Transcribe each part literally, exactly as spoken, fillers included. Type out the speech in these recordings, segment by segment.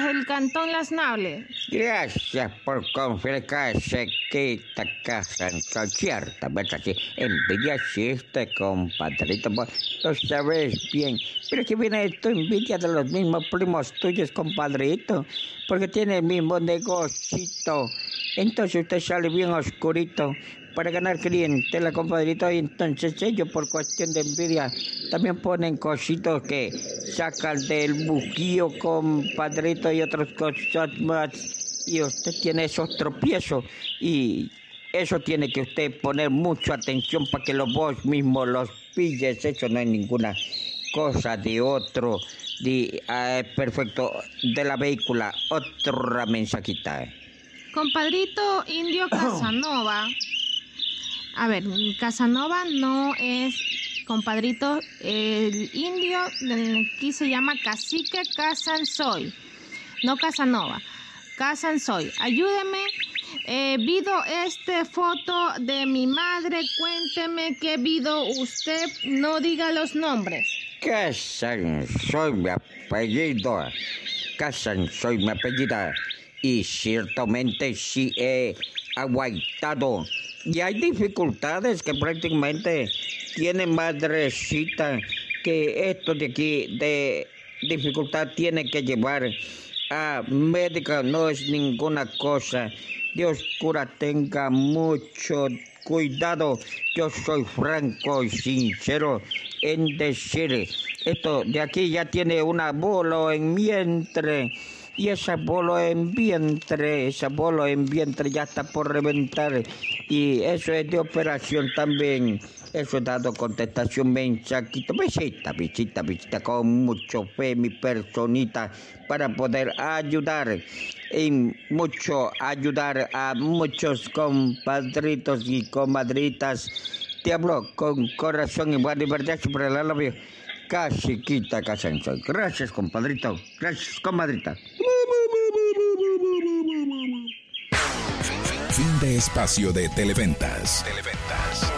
el Cantón Las Nables. Gracias por confirmarse que esta casa está ciertamente así. Envidia existe, compadrito, vos lo sabes bien. Pero que viene esto envidia de los mismos primos tuyos, compadrito, porque tiene el mismo negocito. Entonces usted sale bien oscurito para ganar clientela, compadrito, y entonces ellos por cuestión de envidia también ponen cositos que sacan del bujío, compadrito, y otras cosas más, y usted tiene esos tropiezos, y eso tiene que usted poner mucha atención para que los vos mismos los pilles. Eso no hay ninguna cosa de otro, de eh, perfecto, de la vehícula, otra mensajita. Compadrito Indio Casanova. A ver, Casanova no es, compadrito, el indio aquí se llama Cacique Casansoy, no Casanova, Casansoy. Ayúdeme, eh, vido este foto de mi madre, cuénteme qué vido usted, no diga los nombres. Casansoy mi apellido, Casansoy mi apellido, y ciertamente sí he aguantado. Y hay dificultades que prácticamente tiene madrecita, que esto de aquí de dificultad tiene que llevar a médica, no es ninguna cosa. Dios cura, tenga mucho cuidado. Yo soy franco y sincero en decir esto de aquí ya tiene una bolo en vientre. Y esa bolo en vientre, esa bolo en vientre ya está por reventar. Y eso es de operación también. Eso he dado contestación, mensajito. Visita, visita, visita con mucho fe mi personita para poder ayudar. Y mucho ayudar a muchos compadritos y comadritas. Te hablo con corazón y buena verdad sobre la labio. Caciquita Casansoy. Gracias, compadrito. Gracias, comadrita. Fin de espacio de Televentas. Televentas.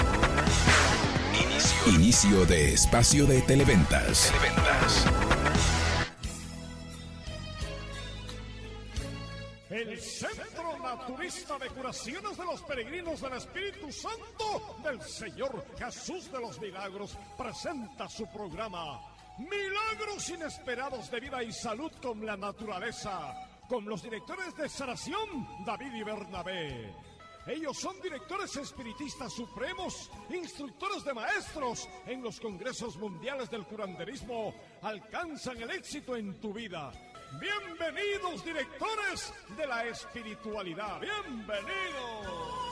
Inicio. Inicio de espacio de Televentas. Televentas. El Centro Naturista de Curaciones de los Peregrinos del Espíritu Santo del Señor Jesús de los Milagros presenta su programa Milagros Inesperados de Vida y Salud con la Naturaleza, con los directores de sanación David y Bernabé. Ellos son directores espiritistas supremos, instructores de maestros en los congresos mundiales del curanderismo. Alcanzan el éxito en tu vida. Bienvenidos, directores de la espiritualidad. Bienvenidos.